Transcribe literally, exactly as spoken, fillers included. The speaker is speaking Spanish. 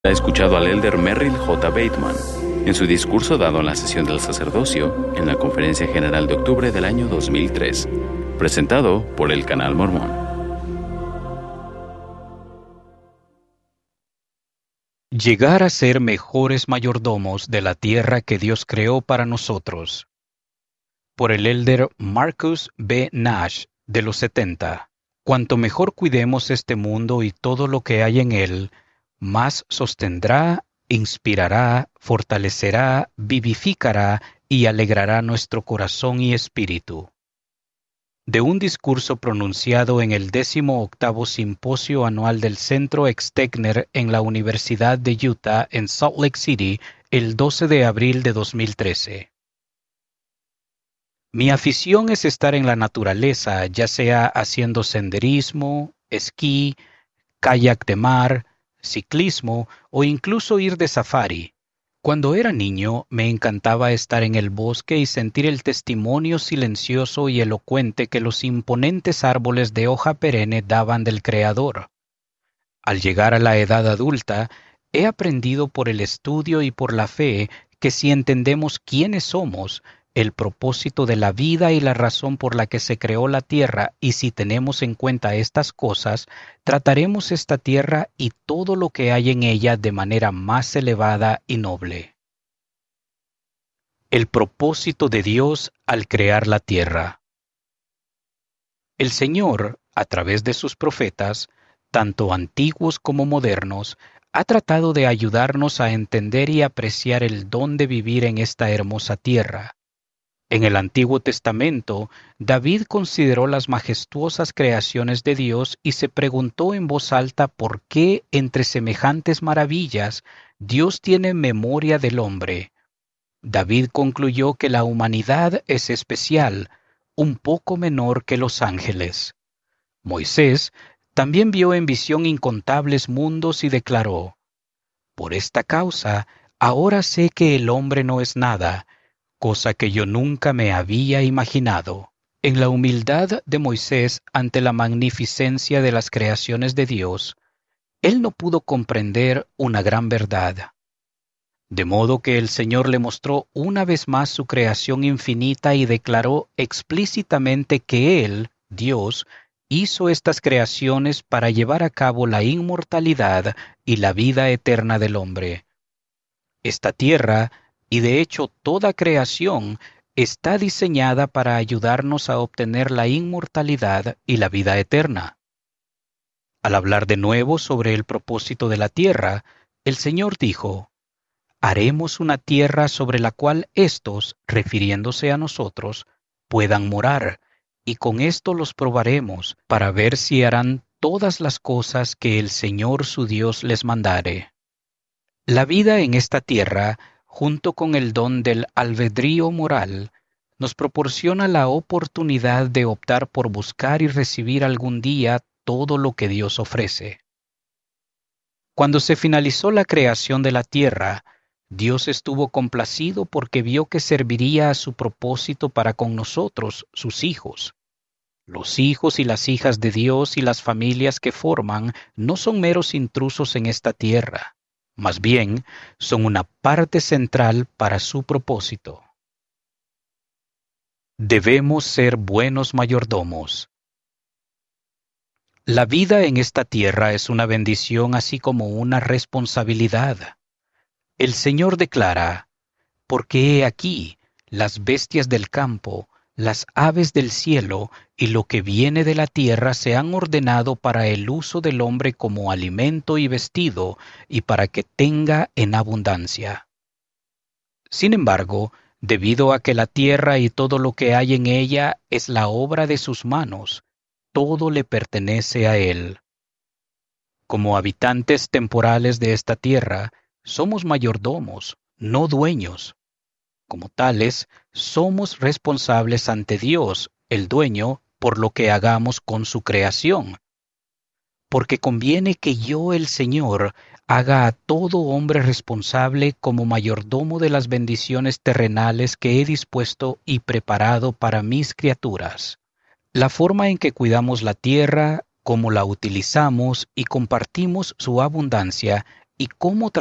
Ha escuchado al elder Merrill J. Bateman en su discurso dado en la sesión del sacerdocio en la Conferencia General de octubre del año dos mil tres, presentado por el Canal Mormón. Llegar a ser mejores mayordomos de la tierra que Dios creó para nosotros. Por el elder Marcus B. Nash, de los setenta. Cuanto mejor cuidemos este mundo y todo lo que hay en él, más sostendrá, inspirará, fortalecerá, vivificará y alegrará nuestro corazón y espíritu. De un discurso pronunciado en el décimo octavo simposio anual del Centro Extegner en la Universidad de Utah en Salt Lake City el doce de abril de dos mil trece. Mi afición es estar en la naturaleza, ya sea haciendo senderismo, esquí, kayak de mar, ciclismo o incluso ir de safari. Cuando era niño, me encantaba estar en el bosque y sentir el testimonio silencioso y elocuente que los imponentes árboles de hoja perenne daban del Creador. Al llegar a la edad adulta, he aprendido por el estudio y por la fe que si entendemos quiénes somos, el propósito de la vida y la razón por la que se creó la tierra, y si tenemos en cuenta estas cosas, trataremos esta tierra y todo lo que hay en ella de manera más elevada y noble. El propósito de Dios al crear la tierra. El Señor, a través de sus profetas, tanto antiguos como modernos, ha tratado de ayudarnos a entender y apreciar el don de vivir en esta hermosa tierra. En el Antiguo Testamento, David consideró las majestuosas creaciones de Dios y se preguntó en voz alta por qué, entre semejantes maravillas, Dios tiene memoria del hombre. David concluyó que la humanidad es especial, un poco menor que los ángeles. Moisés también vio en visión incontables mundos y declaró: «Por esta causa, ahora sé que el hombre no es nada, cosa que yo nunca me había imaginado». En la humildad de Moisés ante la magnificencia de las creaciones de Dios, él no pudo comprender una gran verdad. De modo que el Señor le mostró una vez más su creación infinita y declaró explícitamente que Él, Dios, hizo estas creaciones para llevar a cabo la inmortalidad y la vida eterna del hombre. Esta tierra, y de hecho toda creación, está diseñada para ayudarnos a obtener la inmortalidad y la vida eterna. Al hablar de nuevo sobre el propósito de la tierra, el Señor dijo: «Haremos una tierra sobre la cual éstos, refiriéndose a nosotros, puedan morar, y con esto los probaremos, para ver si harán todas las cosas que el Señor su Dios les mandare». La vida en esta tierra, junto con el don del albedrío moral, nos proporciona la oportunidad de optar por buscar y recibir algún día todo lo que Dios ofrece. Cuando se finalizó la creación de la tierra, Dios estuvo complacido porque vio que serviría a su propósito para con nosotros, sus hijos. Los hijos y las hijas de Dios y las familias que forman no son meros intrusos en esta tierra. Más bien, son una parte central para su propósito. Debemos ser buenos mayordomos. La vida en esta tierra es una bendición así como una responsabilidad. El Señor declara: «Porque he aquí, las bestias del campo, las aves del cielo y lo que viene de la tierra se han ordenado para el uso del hombre como alimento y vestido, y para que tenga en abundancia». Sin embargo, debido a que la tierra y todo lo que hay en ella es la obra de sus manos, todo le pertenece a Él. Como habitantes temporales de esta tierra, somos mayordomos, no dueños. Como tales, somos responsables ante Dios, el dueño, por lo que hagamos con su creación. Porque conviene que yo, el Señor, haga a todo hombre responsable como mayordomo de las bendiciones terrenales que he dispuesto y preparado para mis criaturas. La forma en que cuidamos la tierra, cómo la utilizamos y compartimos su abundancia, y cómo